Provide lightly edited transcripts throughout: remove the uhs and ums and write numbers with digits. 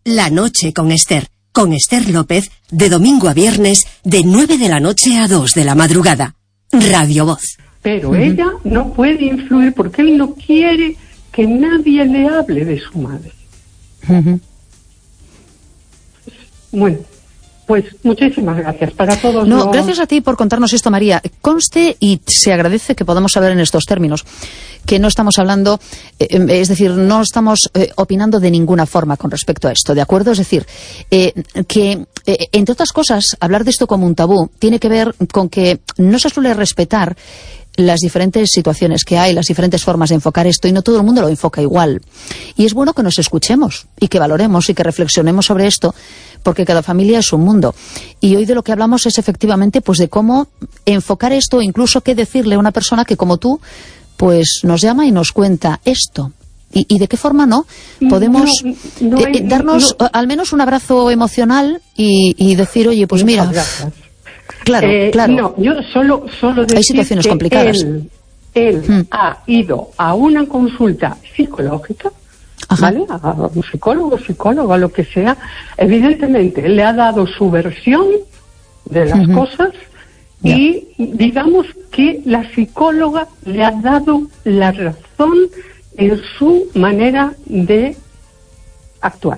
La noche con Esther López, de domingo a viernes, de 9 de la noche a 2 de la madrugada. Radio Voz. Pero ella no puede influir porque él no quiere que nadie le hable de su madre. Bueno, pues muchísimas gracias para todos. Gracias a ti por contarnos esto, María. Conste y se agradece que podamos hablar en estos términos, que no estamos hablando, es decir, no estamos opinando de ninguna forma con respecto a esto, ¿de acuerdo? Es decir, que entre otras cosas, hablar de esto como un tabú tiene que ver con que no se suele respetar las diferentes situaciones que hay, las diferentes formas de enfocar esto, y no todo el mundo lo enfoca igual. Y es bueno que nos escuchemos y que valoremos y que reflexionemos sobre esto, porque cada familia es un mundo. Y hoy de lo que hablamos es efectivamente pues de cómo enfocar esto, incluso qué decirle a una persona que como tú pues nos llama y nos cuenta esto. Y de qué forma podemos darnos al menos un abrazo emocional y decir, oye, pues mira, claro. No, yo solo decir hay situaciones complicadas. Él ha ido a una consulta psicológica, ¿vale? A un psicóloga, lo que sea. Evidentemente, le ha dado su versión de las cosas y digamos que la psicóloga le ha dado la razón en su manera de actuar.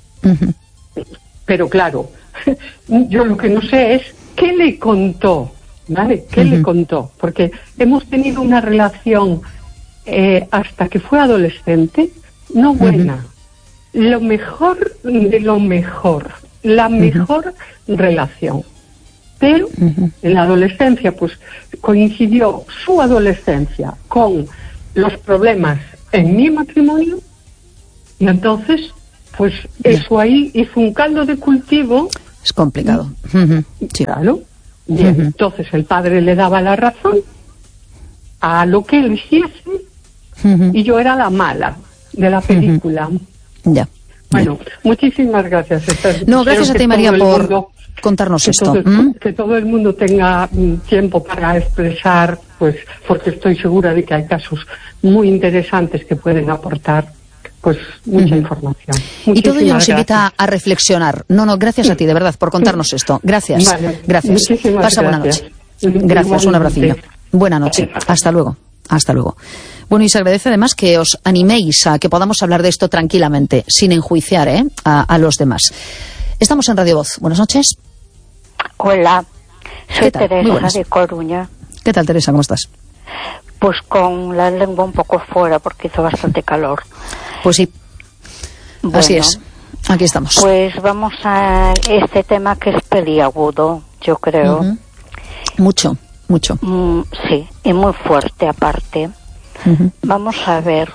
Pero claro, yo lo que no sé es qué le contó, ¿vale? ¿Qué le contó? Porque hemos tenido una relación hasta que fue adolescente, no buena. Lo mejor de lo mejor, la mejor relación. Pero en la adolescencia, pues coincidió su adolescencia con los problemas en mi matrimonio, y entonces, pues eso ahí hizo un caldo de cultivo. Es complicado. Sí. Claro. Bien, entonces el padre le daba la razón a lo que él hiciese, y yo era la mala de la película. Ya. Bueno, muchísimas gracias, Esther. Gracias a ti, María, por contarnos esto. Que todo el mundo tenga tiempo para expresar, pues, porque estoy segura de que hay casos muy interesantes que pueden aportar, pues, mucha información. Y todo ello nos invita a reflexionar. Gracias a ti, de verdad, por contarnos esto. Gracias. Vale. Gracias. Pasa buena noche. Gracias, un abracillo. Buena noche. Hasta luego. Hasta luego. Bueno, y se agradece además que os animéis a que podamos hablar de esto tranquilamente, sin enjuiciar a los demás. Estamos en Radio Voz. Buenas noches. Hola, soy Teresa de Coruña. ¿Qué tal, Teresa? ¿Cómo estás? Pues con la lengua un poco fuera porque hizo bastante calor. Pues sí, bueno, así es. Aquí estamos. Pues vamos a este tema que es peliagudo, yo creo. Mucho. Sí, y muy fuerte aparte. Vamos a ver.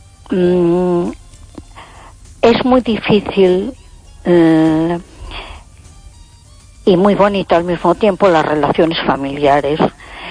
Es muy difícil y muy bonito al mismo tiempo las relaciones familiares.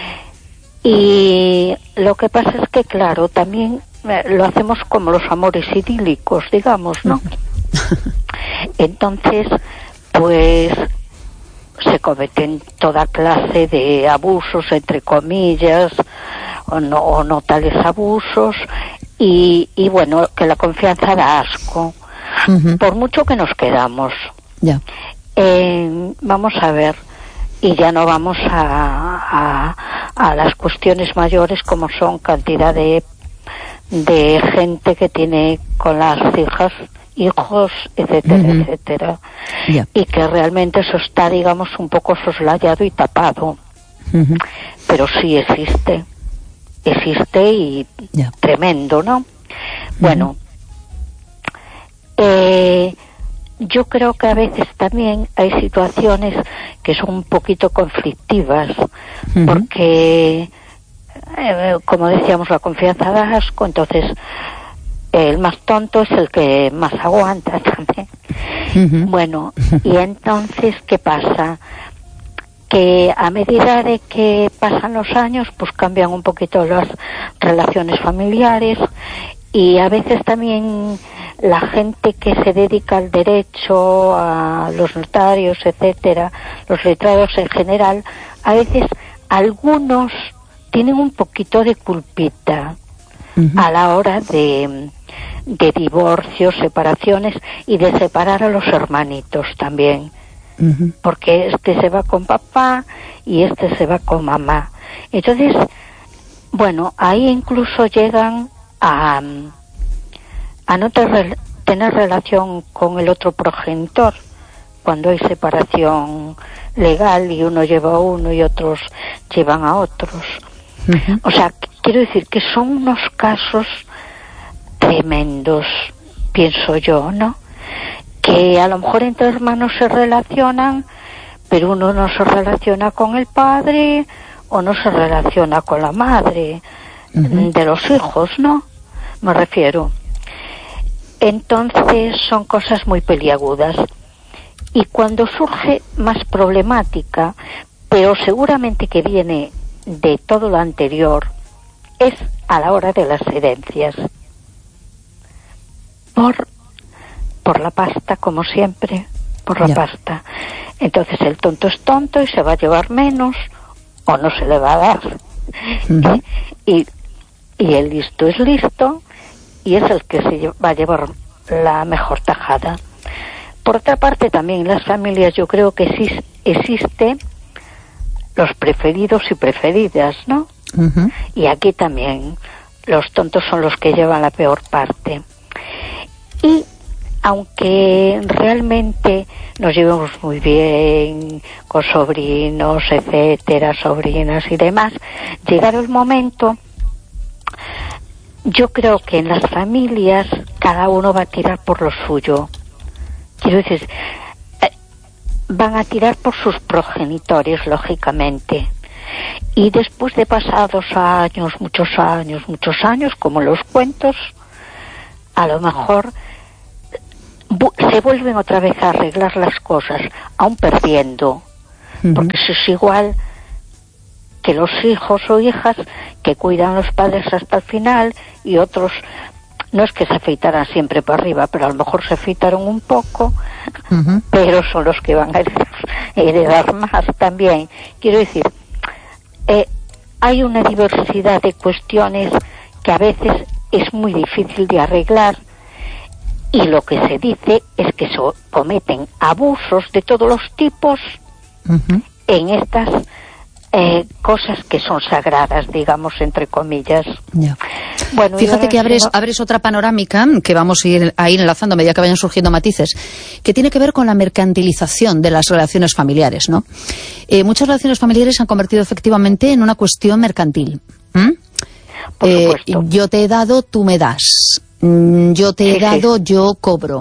Y lo que pasa es que, claro, también lo hacemos como los amores idílicos, digamos, ¿no? Entonces, pues se cometen toda clase de abusos, entre comillas, o no tales abusos, y bueno, que la confianza da asco, por mucho que nos quedamos. Ya. Vamos a ver, y ya no vamos a las cuestiones mayores como son cantidad de gente que tiene con las hijos, etcétera, etcétera. Yeah. Y que realmente eso está, digamos, un poco soslayado y tapado. Pero sí existe y tremendo, ¿no? Bueno, yo creo que a veces también hay situaciones que son un poquito conflictivas, porque como decíamos, la confianza da asco, entonces el más tonto es el que más aguanta también. Bueno, y entonces, ¿qué pasa? Que a medida de que pasan los años, pues cambian un poquito las relaciones familiares, y a veces también la gente que se dedica al derecho, a los notarios, etcétera, los letrados en general, a veces algunos tienen un poquito de culpita, a la hora de divorcios, separaciones y de separar a los hermanitos también. Porque este se va con papá y este se va con mamá. Entonces, bueno, ahí incluso llegan a no tener relación con el otro progenitor cuando hay separación legal y uno lleva a uno y otros llevan a otros. O sea, quiero decir que son unos casos tremendos, pienso yo, ¿no? Que a lo mejor entre hermanos se relacionan, pero uno no se relaciona con el padre o no se relaciona con la madre de los hijos, ¿no? Me refiero. Entonces son cosas muy peliagudas. Y cuando surge más problemática, pero seguramente que viene de todo lo anterior, es a la hora de las herencias. Por la pasta, como siempre, por la pasta. Entonces el tonto es tonto y se va a llevar menos o no se le va a dar. Y el listo es listo y es el que se va a llevar la mejor tajada. Por otra parte, también en las familias yo creo que existe los preferidos y preferidas, ¿no? Y aquí también los tontos son los que llevan la peor parte. Y aunque realmente nos llevamos muy bien con sobrinos, etcétera, sobrinas y demás, llegado el momento, yo creo que en las familias cada uno va a tirar por lo suyo. Quiero decir, van a tirar por sus progenitores, lógicamente. Y después de pasados años, muchos años, como los cuentos, a lo mejor se vuelven otra vez a arreglar las cosas, aún perdiendo. Porque eso es igual que los hijos o hijas que cuidan a los padres hasta el final y otros no es que se afeitaran siempre para arriba, pero a lo mejor se afeitaron un poco, pero son los que van a heredar más también. Quiero decir, hay una diversidad de cuestiones que a veces es muy difícil de arreglar, y lo que se dice es que se cometen abusos de todos los tipos en estas cosas que son sagradas, digamos, entre comillas. Bueno, fíjate que abres otra panorámica que vamos a ir enlazando a medida que vayan surgiendo matices, que tiene que ver con la mercantilización de las relaciones familiares, ¿no? Muchas relaciones familiares se han convertido efectivamente en una cuestión mercantil. Por supuesto. Yo te he dado, tú me das. Yo te he dado, yo cobro.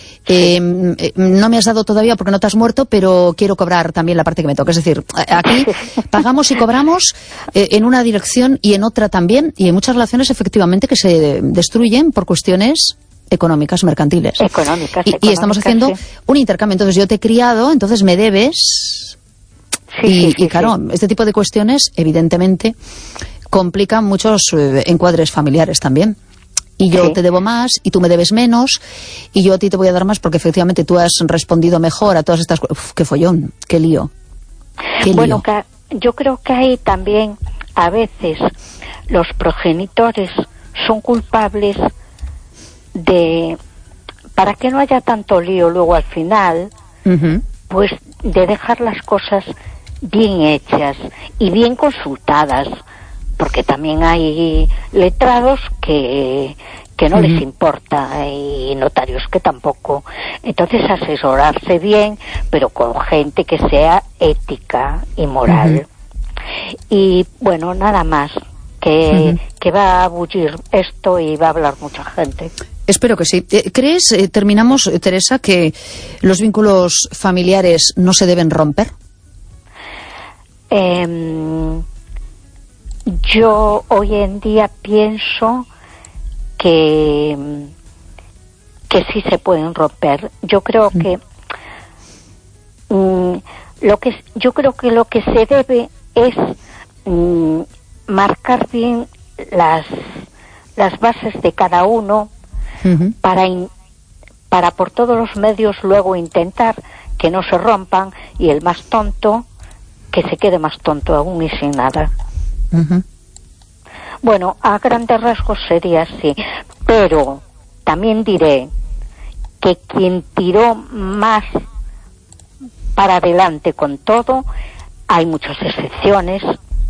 No me has dado todavía porque no te has muerto, pero quiero cobrar también la parte que me toca. Es decir, aquí pagamos y cobramos en una dirección y en otra también, y hay muchas relaciones efectivamente que se destruyen por cuestiones económicas, mercantiles. Y estamos haciendo un intercambio. Entonces yo te he criado, entonces me debes. Y claro, este tipo de cuestiones evidentemente complican muchos encuadres familiares también. Y yo te debo más, y tú me debes menos, y yo a ti te voy a dar más porque efectivamente tú has respondido mejor a todas estas cosas. ¡Qué follón! ¡Qué lío! Bueno, yo creo que ahí también a veces los progenitores son culpables para que no haya tanto lío luego al final, pues de dejar las cosas bien hechas y bien consultadas. Porque también hay letrados que no les importa y notarios que tampoco. Entonces asesorarse bien, pero con gente que sea ética y moral. Y bueno, nada más, que va a bullir esto y va a hablar mucha gente. Espero que sí. ¿Crees, terminamos, Teresa, que los vínculos familiares no se deben romper? Yo hoy en día pienso que sí se pueden romper. Yo creo que lo que se debe es marcar bien las bases de cada uno para por todos los medios luego intentar que no se rompan, y el más tonto que se quede más tonto aún y sin nada. Bueno, a grandes rasgos sería así, pero también diré que quien tiró más para adelante con todo, hay muchas excepciones,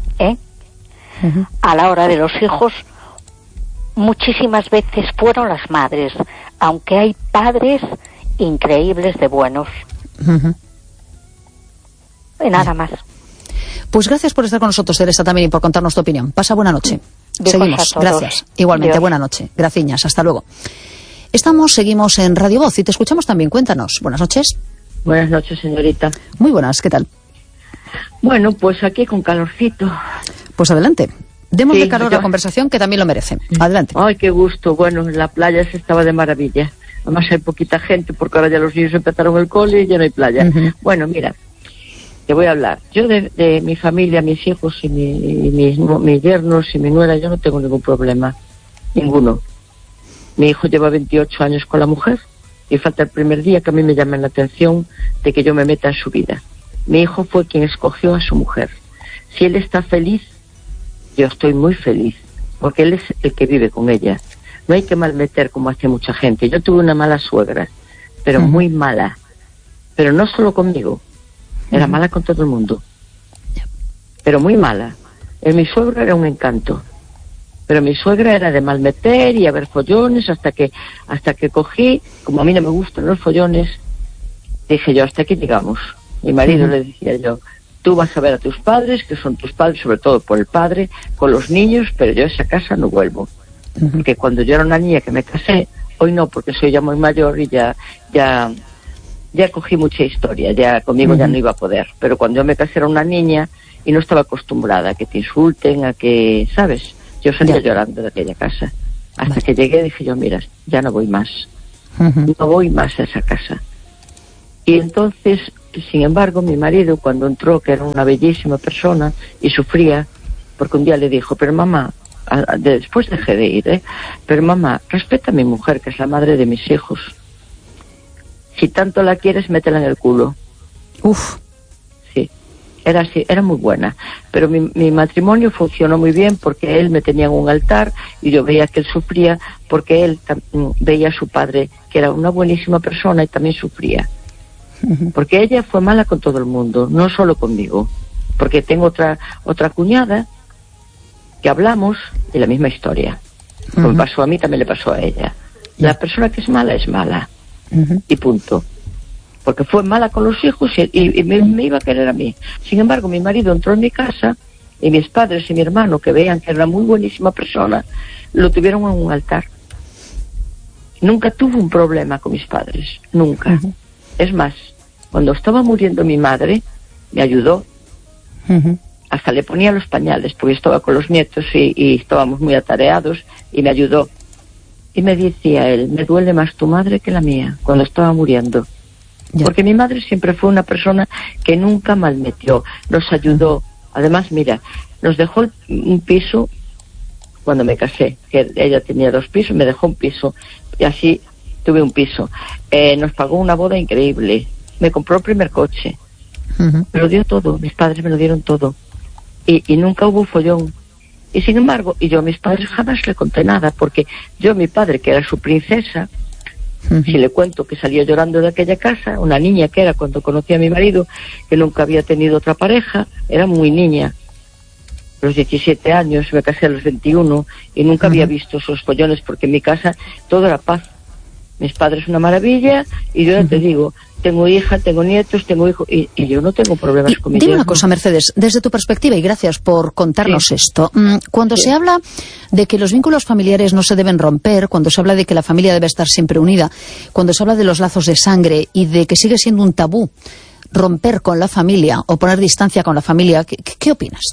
a la hora de los hijos, muchísimas veces fueron las madres, aunque hay padres increíbles de buenos. Nada más. Pues gracias por estar con nosotros, Teresa, también, y por contarnos tu opinión. Pasa buena noche. Seguimos. Gracias. Igualmente, buena noche. Graciñas. Hasta luego. Seguimos en Radio Voz y te escuchamos también. Cuéntanos. Buenas noches. Buenas noches, señorita. Muy buenas. ¿Qué tal? Bueno, pues aquí con calorcito. Pues adelante. Demos de calor a la conversación, que también lo merece. Adelante. Ay, qué gusto. Bueno, la playa se estaba de maravilla. Además hay poquita gente porque ahora ya los niños empezaron el cole y ya no hay playa. Bueno, mira, te voy a hablar. Yo de mi familia, mis hijos y mis yernos y mi nuera, yo no tengo ningún problema. Ninguno. Mi hijo lleva 28 años con la mujer y falta el primer día que a mí me llama la atención de que yo me meta en su vida. Mi hijo fue quien escogió a su mujer. Si él está feliz, yo estoy muy feliz, porque él es el que vive con ella. No hay que malmeter como hace mucha gente. Yo tuve una mala suegra, pero muy mala. Pero no solo conmigo, era mala con todo el mundo. Pero muy mala. Mi suegro era un encanto. Pero mi suegra era de malmeter y haber follones hasta que cogí, como a mí no me gustan los follones, dije yo, hasta aquí llegamos. Mi marido le decía yo, tú vas a ver a tus padres, que son tus padres, sobre todo por el padre, con los niños, pero yo a esa casa no vuelvo. Porque cuando yo era una niña que me casé, hoy no, porque soy ya muy mayor y ya cogí mucha historia, ya conmigo ya no iba a poder. Pero cuando yo me casé era una niña y no estaba acostumbrada a que te insulten, a que, ¿sabes? Yo salía llorando de aquella casa. Hasta que llegué dije yo, mira, ya no voy más. No voy más a esa casa. Y entonces, sin embargo, mi marido, cuando entró, que era una bellísima persona, y sufría, porque un día le dijo, pero mamá, después dejé de ir, pero mamá, respeta a mi mujer, que es la madre de mis hijos. Si tanto la quieres, métela en el culo. Uf. Sí, era así, era muy buena. Pero mi matrimonio funcionó muy bien porque él me tenía en un altar y yo veía que él sufría porque él veía a su padre, que era una buenísima persona y también sufría. Porque ella fue mala con todo el mundo, no solo conmigo. Porque tengo otra cuñada que hablamos y la misma historia. Como me pasó a mí, también le pasó a ella. La persona que es mala. Y punto. Porque fue mala con los hijos y me iba a querer a mí. Sin embargo, mi marido entró en mi casa y mis padres y mi hermano, que veían que era una muy buenísima persona, lo tuvieron en un altar. Nunca tuve un problema con mis padres, nunca. Es más, cuando estaba muriendo mi madre, me ayudó. Hasta le ponía los pañales, porque estaba con los nietos y estábamos muy atareados, y me ayudó. Y me decía él, me duele más tu madre que la mía, cuando estaba muriendo. Porque mi madre siempre fue una persona que nunca malmetió, nos ayudó. Además, mira, nos dejó un piso cuando me casé, que ella tenía 2 pisos, me dejó un piso, y así tuve un piso. Nos pagó una boda increíble, me compró el primer coche, me lo dio todo, mis padres me lo dieron todo, y nunca hubo follón. Y sin embargo, y yo a mis padres jamás le conté nada, porque yo, mi padre, que era su princesa, si le cuento que salía llorando de aquella casa, una niña que era cuando conocí a mi marido, que nunca había tenido otra pareja, era muy niña, a los 17 años, me casé a los 21, y nunca había visto esos follones, porque en mi casa todo era paz. Mis padres una maravilla, y yo ya te digo, tengo hija, tengo nietos, tengo hijos, y yo no tengo problemas con mi Dime una cosa, Mercedes, desde tu perspectiva, y gracias por contarnos esto. Cuando se habla de que los vínculos familiares no se deben romper, cuando se habla de que la familia debe estar siempre unida, cuando se habla de los lazos de sangre y de que sigue siendo un tabú romper con la familia o poner distancia con la familia, ¿qué opinas?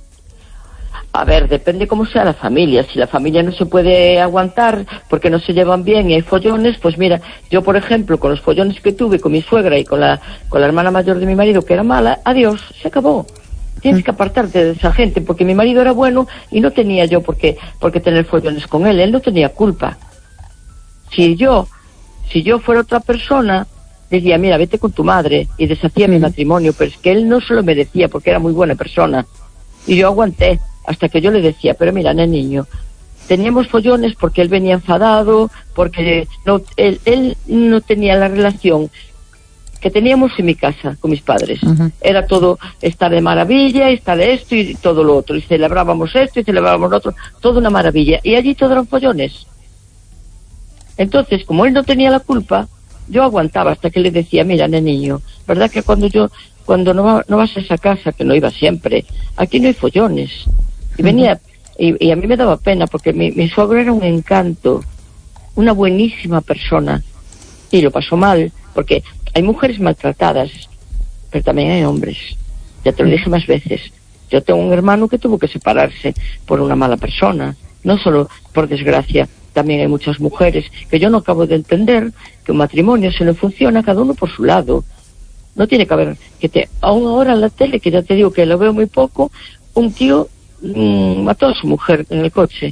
A ver, depende cómo sea la familia. Si la familia no se puede aguantar porque no se llevan bien y hay follones, pues mira, yo por ejemplo, con los follones que tuve con mi suegra y con la hermana mayor de mi marido, que era mala, adiós, se acabó. Tienes que apartarte de esa gente, porque mi marido era bueno y no tenía yo por qué tener follones con él no tenía culpa. Si yo fuera otra persona, decía, mira, vete con tu madre, y deshacía mi matrimonio, pero es que él no se lo merecía porque era muy buena persona. Y yo aguanté. hasta que yo le decía, pero mira, niño, teníamos follones porque él venía enfadado, porque él no tenía la relación que teníamos en mi casa con mis padres. Era todo estar de maravilla, estar de esto y todo lo otro, y celebrábamos esto y celebrábamos lo otro, todo una maravilla, y allí todo eran follones. Entonces, como él no tenía la culpa, yo aguantaba hasta que le decía, mira, niño, ¿verdad que cuando no vas a esa casa, que no iba siempre, aquí no hay follones? Y venía, y a mí me daba pena, porque mi suegro era un encanto, una buenísima persona, y lo pasó mal, porque hay mujeres maltratadas, pero también hay hombres. Ya te lo dije más veces. Yo tengo un hermano que tuvo que separarse por una mala persona, no solo por desgracia. También hay muchas mujeres que yo no acabo de entender que un matrimonio se le funciona cada uno por su lado. No tiene que haber aún ahora en la tele, que ya te digo que lo veo muy poco, un tío mató a su mujer en el coche,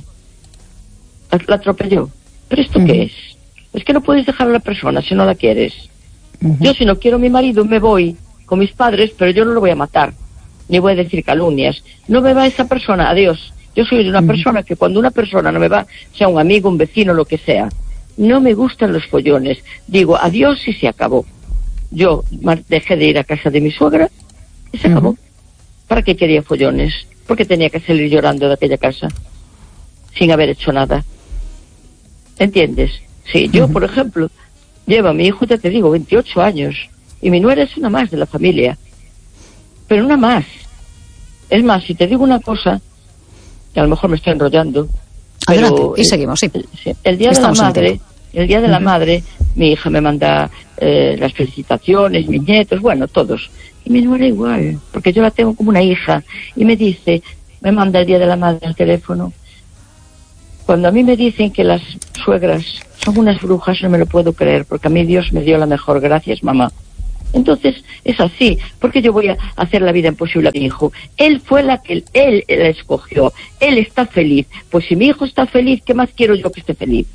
la atropelló. ¿Pero esto qué es? Es que no puedes dejar a la persona si no la quieres. Yo, si no quiero a mi marido, me voy con mis padres, pero yo no lo voy a matar, ni voy a decir calumnias. No me va esa persona, adiós. Yo soy de una persona que cuando una persona no me va, sea un amigo, un vecino, lo que sea, no me gustan los follones. Digo adiós y se acabó. Yo dejé de ir a casa de mi suegra y se acabó. ¿Para qué quería follones? Porque tenía que salir llorando de aquella casa sin haber hecho nada. ¿Entiendes? Sí, yo, por ejemplo, llevo a mi hijo, ya te digo, 28 años, y mi nuera es una más de la familia, pero una más. Es más, si te digo una cosa, que a lo mejor me estoy enrollando, adelante, pero y seguimos, sí. El día de la madre, mi hija me manda las felicitaciones, mis nietos, bueno, todos. Y mi nuera igual, porque yo la tengo como una hija, y me dice, me manda el día de la madre al teléfono. Cuando a mí me dicen que las suegras son unas brujas, no me lo puedo creer, porque a mí Dios me dio la mejor, gracias mamá. Entonces, es así, porque yo voy a hacer la vida imposible a mi hijo. Él fue él la escogió, él está feliz. Pues si mi hijo está feliz, ¿qué más quiero yo que esté feliz?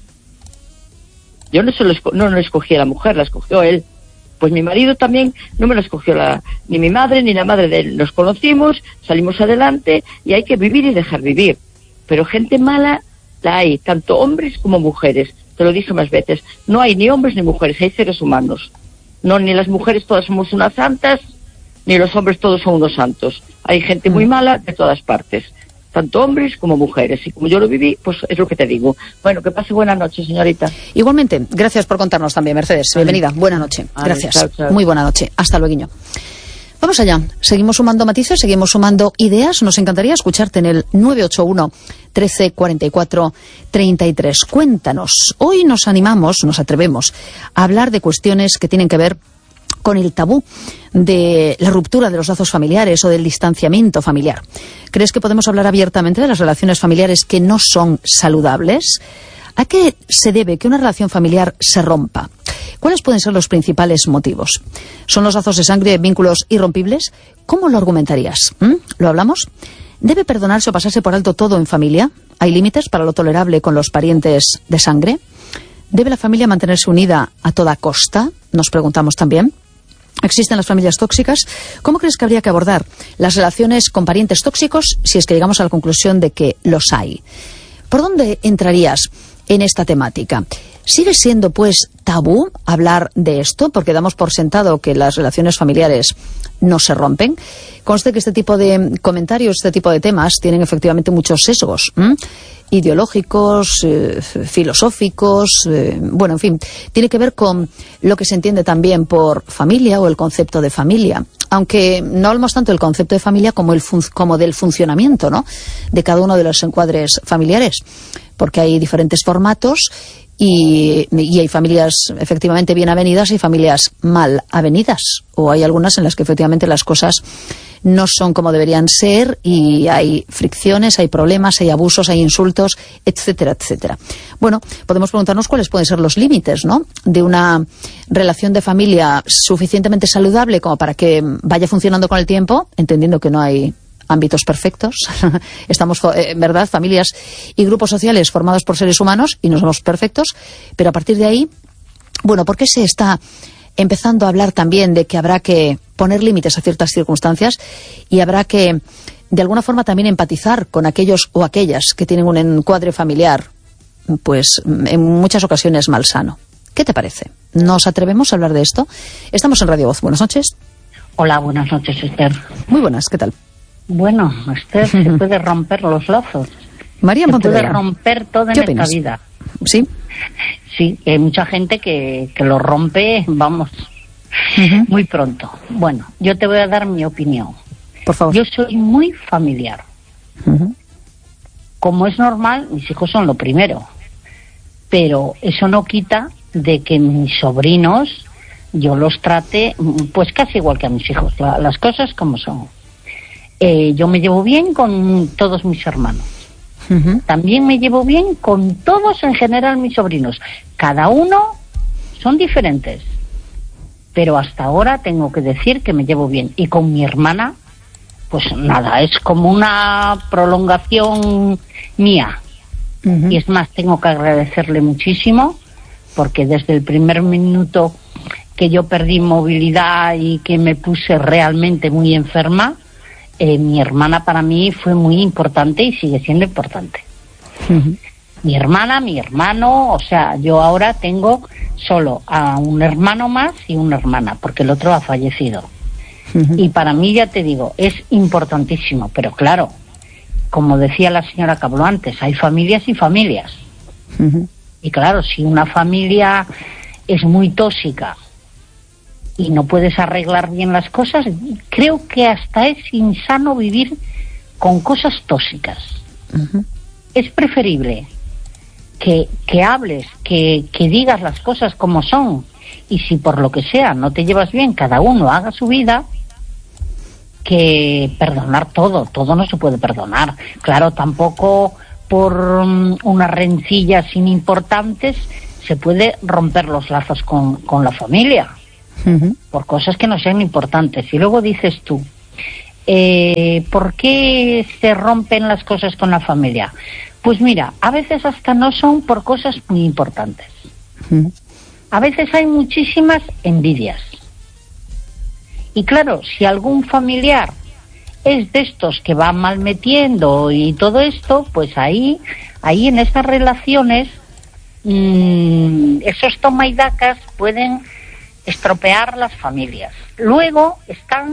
Yo no escogí a la mujer, la escogió él. Pues mi marido también no me lo escogió ni mi madre ni la madre de él. Nos conocimos, salimos adelante, y hay que vivir y dejar vivir. Pero gente mala la hay, tanto hombres como mujeres. Te lo dije más veces, no hay ni hombres ni mujeres, hay seres humanos. No, ni las mujeres todas somos unas santas, ni los hombres todos son unos santos. Hay gente muy mala de todas partes, tanto hombres como mujeres. Y como yo lo viví, pues es lo que te digo. Bueno, que pase buena noche, señorita. Igualmente, gracias por contarnos también, Mercedes. Bienvenida, buena noche. Gracias. Chao, chao. Muy buena noche. Hasta luego. Vamos allá. Seguimos sumando matices, seguimos sumando ideas. Nos encantaría escucharte en el 981 13 44 33. Cuéntanos. Hoy nos atrevemos a hablar de cuestiones que tienen que ver con el tabú de la ruptura de los lazos familiares o del distanciamiento familiar. ¿Crees que podemos hablar abiertamente de las relaciones familiares que no son saludables? ¿A qué se debe que una relación familiar se rompa? ¿Cuáles pueden ser los principales motivos? ¿Son los lazos de sangre vínculos irrompibles? ¿Cómo lo argumentarías? ¿Lo hablamos? ¿Debe perdonarse o pasarse por alto todo en familia? ¿Hay límites para lo tolerable con los parientes de sangre? ¿Debe la familia mantenerse unida a toda costa? Nos preguntamos también. ¿Existen las familias tóxicas? ¿Cómo crees que habría que abordar las relaciones con parientes tóxicos si es que llegamos a la conclusión de que los hay? ¿Por dónde entrarías en esta temática? ¿Sigue siendo, pues, tabú hablar de esto? Porque damos por sentado que las relaciones familiares no se rompen. Conste que este tipo de comentarios, este tipo de temas, tienen efectivamente muchos sesgos ideológicos, filosóficos, bueno, en fin, tiene que ver con lo que se entiende también por familia o el concepto de familia. Aunque no hablamos tanto del concepto de familia como del funcionamiento, ¿no?, de cada uno de los encuadres familiares, porque hay diferentes formatos y hay familias efectivamente bien avenidas y familias mal avenidas, o hay algunas en las que efectivamente las cosas no son como deberían ser y hay fricciones, hay problemas, hay abusos, hay insultos, etcétera, etcétera. Bueno, podemos preguntarnos cuáles pueden ser los límites, ¿no?, de una relación de familia suficientemente saludable como para que vaya funcionando con el tiempo, entendiendo que no hay ámbitos perfectos. Estamos, en verdad, familias y grupos sociales formados por seres humanos y no somos perfectos, pero a partir de ahí, bueno, ¿por qué se está empezando a hablar también de que habrá que poner límites a ciertas circunstancias y habrá que de alguna forma también empatizar con aquellos o aquellas que tienen un encuadre familiar, pues en muchas ocasiones malsano. ¿Qué te parece? ¿Nos atrevemos a hablar de esto? Estamos en Radio Voz. Buenas noches. Hola, buenas noches, Esther. Muy buenas, ¿qué tal? Bueno, Esther, se puede romper los lazos. María se Pontevedra. puede romper todo en esta vida. ¿Sí? Sí, hay mucha gente que lo rompe, vamos, muy pronto. Bueno, yo te voy a dar mi opinión. Por favor. Yo soy muy familiar. Como es normal, mis hijos son lo primero. Pero eso no quita de que mis sobrinos yo los trate pues casi igual que a mis hijos, las cosas como son. Yo me llevo bien con todos mis hermanos. También me llevo bien con todos en general mis sobrinos. Cada uno son diferentes. Pero hasta ahora tengo que decir que me llevo bien. Y con mi hermana, pues nada, es como una prolongación mía. Y es más, tengo que agradecerle muchísimo, porque desde el primer minuto que yo perdí movilidad y que me puse realmente muy enferma, mi hermana para mí fue muy importante y sigue siendo importante. Mi hermana, mi hermano, o sea, yo ahora tengo solo a un hermano más y una hermana, porque el otro ha fallecido. Y para mí, ya te digo, es importantísimo, pero claro, como decía la señora que habló antes, hay familias y familias. Y claro, si una familia es muy tóxica y no puedes arreglar bien las cosas, creo que hasta es insano vivir con cosas tóxicas. Es preferible que hables, que digas las cosas como son, y si por lo que sea no te llevas bien, cada uno haga su vida, que perdonar todo no se puede perdonar. Claro, tampoco por unas rencillas inimportantes se puede romper los lazos con la familia, por cosas que no sean importantes. Y luego dices tú, ¿por qué se rompen las cosas con la familia? Pues mira, a veces hasta no son por cosas muy importantes. A veces hay muchísimas envidias. Y claro, si algún familiar es de estos que va mal metiendo y todo esto, pues ahí en esas relaciones, esos toma y dacas pueden estropear las familias. Luego están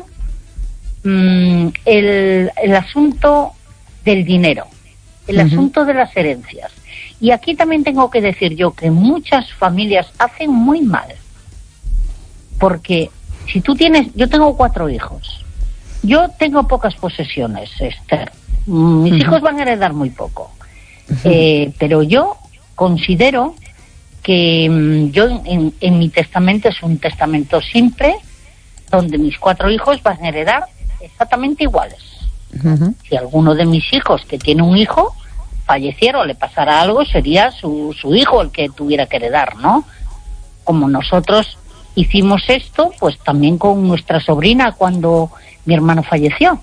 el asunto del dinero, el asunto de las herencias. Y aquí también tengo que decir yo que muchas familias hacen muy mal, porque si tú tienes, yo tengo 4 hijos, yo tengo pocas posesiones, Esther, mis hijos van a heredar muy poco, pero yo considero que yo en mi testamento es un testamento simple, donde mis 4 hijos van a heredar exactamente iguales. Si alguno de mis hijos que tiene un hijo falleciera o le pasara algo, sería su hijo el que tuviera que heredar, ¿no? Como nosotros hicimos esto, pues también con nuestra sobrina cuando mi hermano falleció.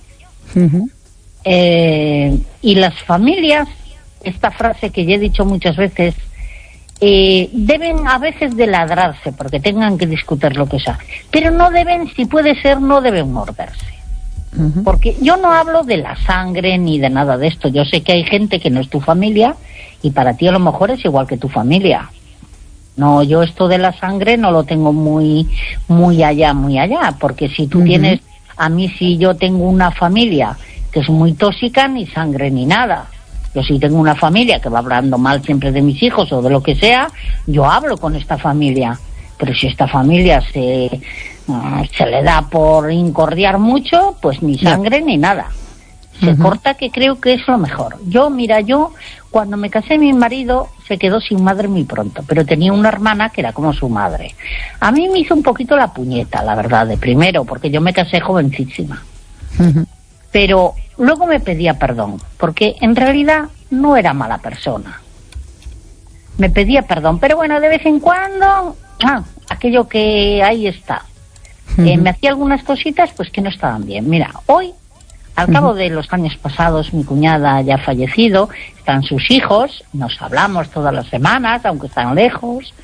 Y las familias, esta frase que ya he dicho muchas veces, deben a veces de ladrarse porque tengan que discutir lo que sea, pero no deben, si puede ser, no deben morderse. Porque yo no hablo de la sangre ni de nada de esto. Yo sé que hay gente que no es tu familia y para ti a lo mejor es igual que tu familia. No, yo esto de la sangre no lo tengo muy allá, porque si tú tienes, a mí si yo tengo una familia que es muy tóxica, ni sangre ni nada. Yo si tengo una familia que va hablando mal siempre de mis hijos o de lo que sea, yo hablo con esta familia. Pero si esta familia se le da por incordiar mucho, pues ni sangre ni nada. Se corta, que creo que es lo mejor. Yo cuando me casé, mi marido se quedó sin madre muy pronto, pero tenía una hermana que era como su madre. A mí me hizo un poquito la puñeta, la verdad, de primero, porque yo me casé jovencísima. Pero luego me pedía perdón, porque en realidad no era mala persona. Me pedía perdón, pero bueno, de vez en cuando, aquello que ahí está. Me hacía algunas cositas pues que no estaban bien. Mira, hoy, al cabo de los años pasados, mi cuñada ya ha fallecido, están sus hijos, nos hablamos todas las semanas, aunque están lejos,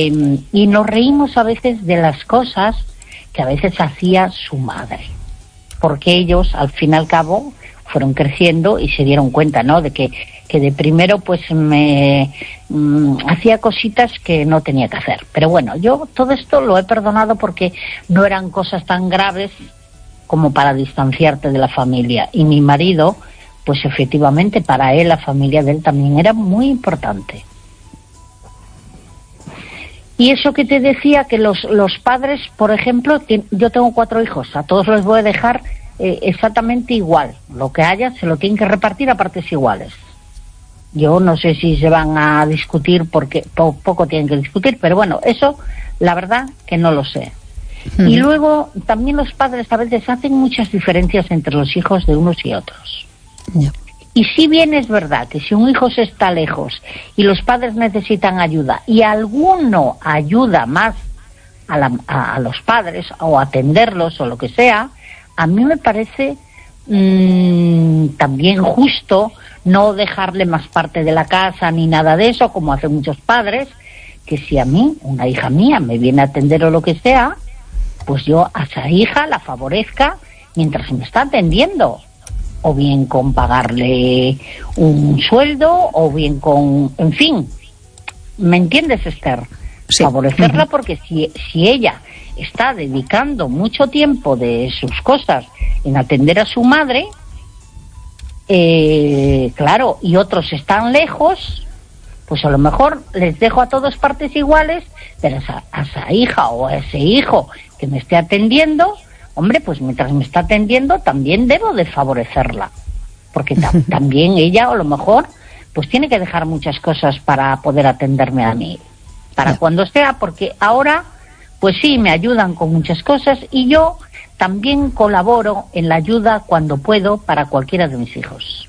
y nos reímos a veces de las cosas que a veces hacía su madre. porque ellos, al fin y al cabo, fueron creciendo y se dieron cuenta, ¿no?, de que de primero pues me hacía cositas que no tenía que hacer. Pero bueno, yo todo esto lo he perdonado porque no eran cosas tan graves como para distanciarte de la familia. Y mi marido, pues efectivamente para él, la familia de él también era muy importante. Y eso que te decía, que los padres, por ejemplo, yo tengo 4 hijos, a todos los voy a dejar exactamente igual. Lo que haya se lo tienen que repartir a partes iguales. Yo no sé si se van a discutir, porque poco tienen que discutir, pero bueno, eso la verdad que no lo sé. Y luego también los padres a veces hacen muchas diferencias entre los hijos de unos y otros. Y si bien es verdad que si un hijo se está lejos y los padres necesitan ayuda y alguno ayuda más a los padres o atenderlos o lo que sea, a mí me parece también justo no dejarle más parte de la casa ni nada de eso, como hacen muchos padres, que si a mí, una hija mía, me viene a atender o lo que sea, pues yo a esa hija la favorezca mientras me está atendiendo. O bien con pagarle un sueldo, o bien con... En fin, ¿me entiendes, Esther? Sí. Favorecerla, porque si ella está dedicando mucho tiempo de sus cosas en atender a su madre, claro, y otros están lejos, pues a lo mejor les dejo a todas partes iguales, pero a esa hija o a ese hijo que me esté atendiendo, hombre, pues mientras me está atendiendo también debo de favorecerla, porque también ella a lo mejor pues tiene que dejar muchas cosas para poder atenderme a mí, para cuando sea, porque ahora pues sí, me ayudan con muchas cosas y yo también colaboro en la ayuda cuando puedo para cualquiera de mis hijos.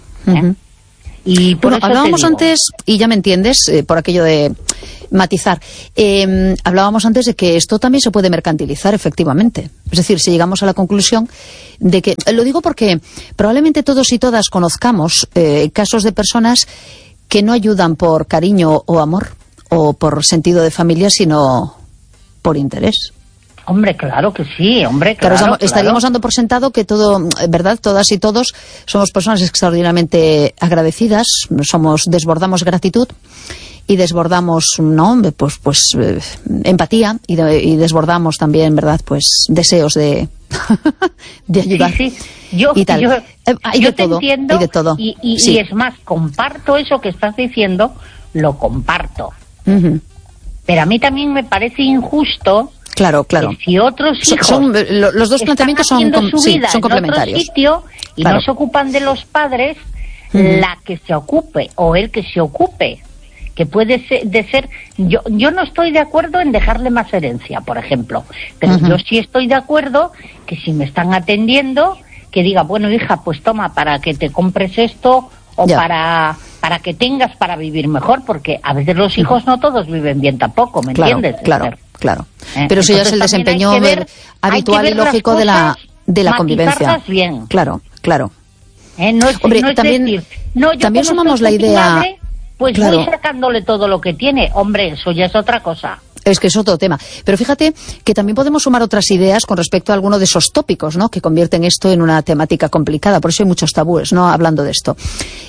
Y por eso hablábamos antes, y ya me entiendes, por aquello de matizar, hablábamos antes de que esto también se puede mercantilizar, efectivamente. Es decir, si llegamos a la conclusión de que, lo digo porque probablemente todos y todas conozcamos casos de personas que no ayudan por cariño o amor, o por sentido de familia, sino por interés. Hombre, claro que sí, hombre, claro. Estaríamos dando por sentado que todo, ¿verdad? Todas y todos somos personas extraordinariamente agradecidas, desbordamos gratitud y desbordamos, ¿no?, pues empatía y desbordamos también, ¿verdad?, pues deseos de ayudar. Sí. Yo te entiendo, hay de todo. Y es más, comparto eso que estás diciendo, lo comparto. Pero a mí también me parece injusto. Claro. Que si otros hijos los dos planteamientos son complementarios. En otro sitio y no se ocupan de los padres, la que se ocupe o el que se ocupe, que puede ser yo no estoy de acuerdo en dejarle más herencia, por ejemplo, pero yo sí estoy de acuerdo que si me están atendiendo, que diga, bueno, hija, pues toma, para que te compres esto o para que tengas para vivir mejor, porque a veces los hijos no todos viven bien tampoco, ¿me entiendes? Claro. Pero eso ya es el desempeño habitual y lógico de la convivencia. Bien. Claro. Hombre, también sumamos la idea... Madre, pues voy sacándole todo lo que tiene. Hombre, eso ya es otra cosa. Es que es otro tema. Pero fíjate que también podemos sumar otras ideas con respecto a alguno de esos tópicos, ¿no?, que convierten esto en una temática complicada. Por eso hay muchos tabúes, ¿no?, hablando de esto.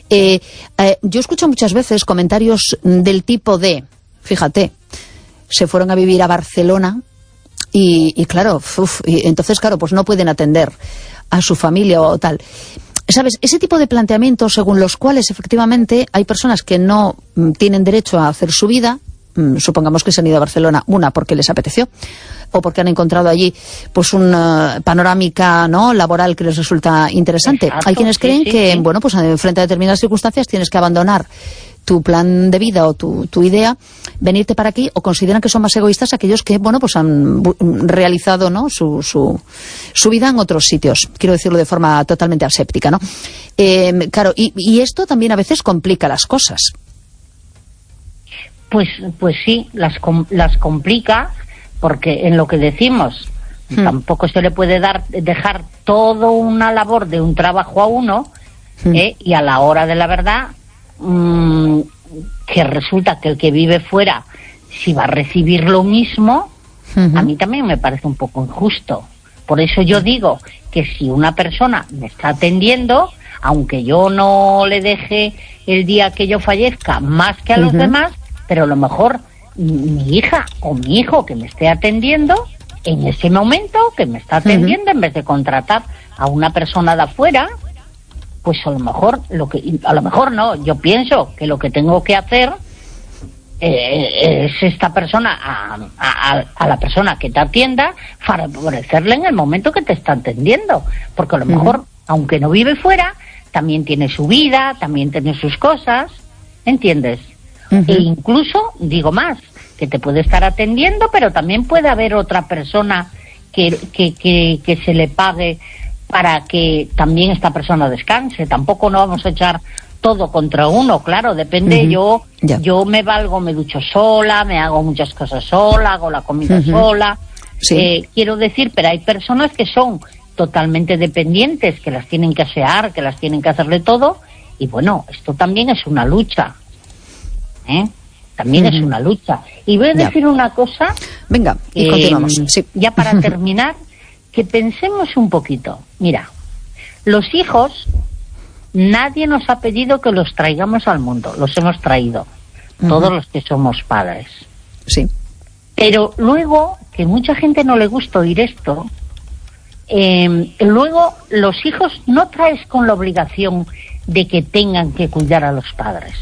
Yo escucho muchas veces comentarios del tipo de, fíjate, se fueron a vivir a Barcelona y claro, y entonces, claro, pues no pueden atender a su familia o tal. ¿Sabes? Ese tipo de planteamientos según los cuales efectivamente hay personas que no tienen derecho a hacer su vida, supongamos que se han ido a Barcelona, una porque les apeteció o porque han encontrado allí pues una panorámica, ¿no?, laboral que les resulta interesante. Exacto, hay quienes creen que bueno, pues frente a determinadas circunstancias tienes que abandonar tu plan de vida o tu idea, venirte para aquí, o consideran que son más egoístas aquellos que, bueno, pues han realizado, ¿no?, su vida en otros sitios. Quiero decirlo de forma totalmente aséptica, ¿no? Claro, y esto también a veces complica las cosas. Pues sí, las complica, porque en lo que decimos, tampoco se le puede dejar toda una labor de un trabajo a uno, y a la hora de la verdad, que resulta que el que vive fuera, si va a recibir lo mismo, a mí también me parece un poco injusto. Por eso yo digo que si una persona me está atendiendo, aunque yo no le deje el día que yo fallezca más que a los demás, pero a lo mejor mi hija o mi hijo que me esté atendiendo, en ese momento que me está atendiendo, en vez de contratar a una persona de afuera, pues a lo mejor yo pienso que lo que tengo que hacer es esta persona a la persona que te atienda, favorecerle en el momento que te está atendiendo, porque a lo mejor, aunque no vive fuera, también tiene su vida, también tiene sus cosas, ¿entiendes? E incluso, digo más, que te puede estar atendiendo, pero también puede haber otra persona que se le pague para que también esta persona descanse. Tampoco no vamos a echar todo contra uno, claro, depende. Yo me valgo, me ducho sola, me hago muchas cosas sola, hago la comida sola. Sí. Quiero decir, pero hay personas que son totalmente dependientes, que las tienen que asear, que las tienen que hacerle todo, y bueno, esto también es una lucha, también es una lucha. Y voy a decir una cosa. Venga, y continuamos. Sí. Ya para terminar, que pensemos un poquito. Mira, los hijos, nadie nos ha pedido que los traigamos al mundo, los hemos traído, todos los que somos padres. Sí. Pero luego, que mucha gente no le gusta oír esto, luego los hijos no traes con la obligación de que tengan que cuidar a los padres.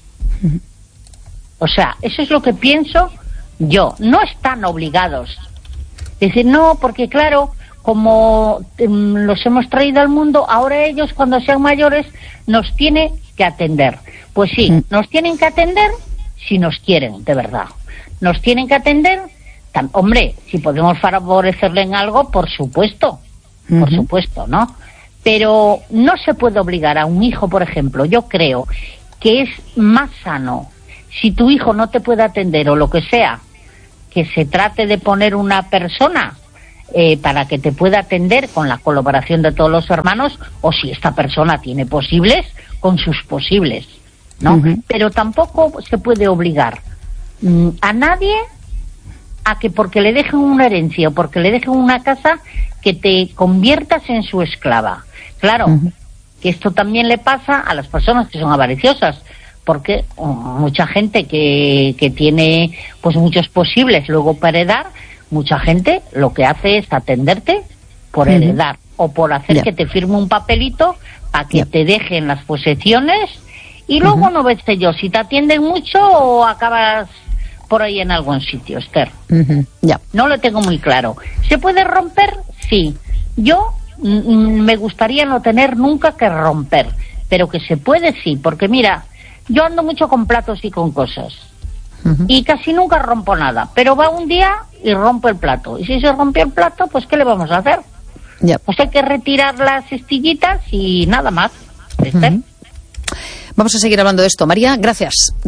O sea, eso es lo que pienso yo. No están obligados. Decir, no, porque claro, como los hemos traído al mundo, ahora ellos cuando sean mayores nos tienen que atender. Pues sí, nos tienen que atender si nos quieren, de verdad. Nos tienen que atender, hombre, si podemos favorecerle en algo, por supuesto, ¿no? Pero no se puede obligar a un hijo, por ejemplo. Yo creo que es más sano, si tu hijo no te puede atender o lo que sea, que se trate de poner una persona para que te pueda atender con la colaboración de todos los hermanos, o si esta persona tiene posibles, con sus posibles, ¿no? Pero tampoco se puede obligar a nadie a que porque le dejen una herencia o porque le dejen una casa, que te conviertas en su esclava. Claro, que esto también le pasa a las personas que son avariciosas, porque mucha gente que tiene pues muchos posibles luego para heredar, mucha gente lo que hace es atenderte por heredar o por hacer que te firme un papelito para que te dejen las posesiones, y luego no ves yo si te atienden mucho o acabas por ahí en algún sitio, Esther. No lo tengo muy claro. ¿Se puede romper? Sí. Yo me gustaría no tener nunca que romper, pero que se puede, sí, porque mira, yo ando mucho con platos y con cosas, y casi nunca rompo nada, pero va un día y rompo el plato, y si se rompió el plato, pues ¿qué le vamos a hacer? Pues hay que retirar las estillitas y nada más. Vamos a seguir hablando de esto. María, gracias.